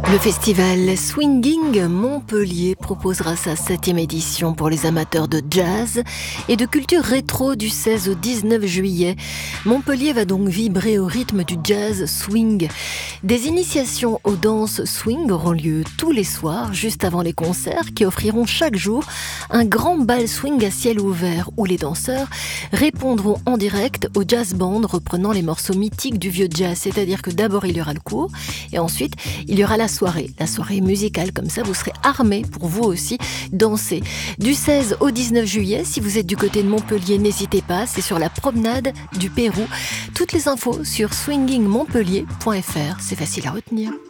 Le festival Swinging Montpellier proposera sa 7e édition pour les amateurs de jazz et de culture rétro du 16 au 19 juillet. Montpellier va donc vibrer au rythme du jazz swing. Des initiations aux danses swing auront lieu tous les soirs, juste avant les concerts, qui offriront chaque jour un grand bal swing à ciel ouvert où les danseurs répondront en direct au jazz band reprenant les morceaux mythiques du vieux jazz. C'est-à-dire que d'abord il y aura le cours et ensuite il y aura la soirée musicale, comme ça vous serez armés pour vous aussi danser. Du 16 au 19 juillet, si vous êtes du côté de Montpellier, n'hésitez pas, c'est sur la promenade du Pérou. Toutes les infos sur swingingmontpellier.fr, c'est facile à retenir.